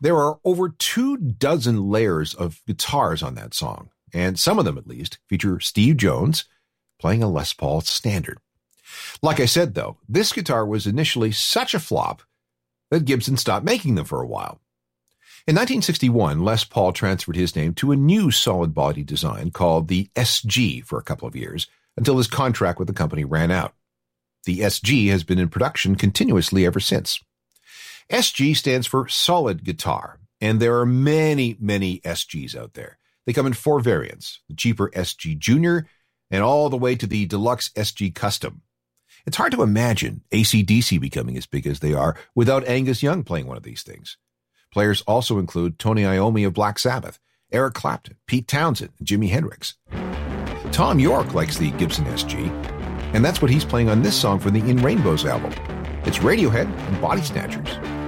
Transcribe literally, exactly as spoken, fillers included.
There are over two dozen layers of guitars on that song, and some of them, at least, feature Steve Jones playing a Les Paul standard. Like I said, though, this guitar was initially such a flop that Gibson stopped making them for a while. In nineteen sixty-one, Les Paul transferred his name to a new solid body design called the S G for a couple of years, until his contract with the company ran out. The S G has been in production continuously ever since. S G stands for solid guitar, and there are many, many S Gs out there. They come in four variants, the cheaper S G Junior and all the way to the deluxe S G Custom. It's hard to imagine A C D C becoming as big as they are without Angus Young playing one of these things. Players also include Tony Iommi of Black Sabbath, Eric Clapton, Pete Townsend, and Jimi Hendrix. Tom York likes the Gibson S G, and that's what he's playing on this song from the In Rainbows album. It's Radiohead and Body Snatchers.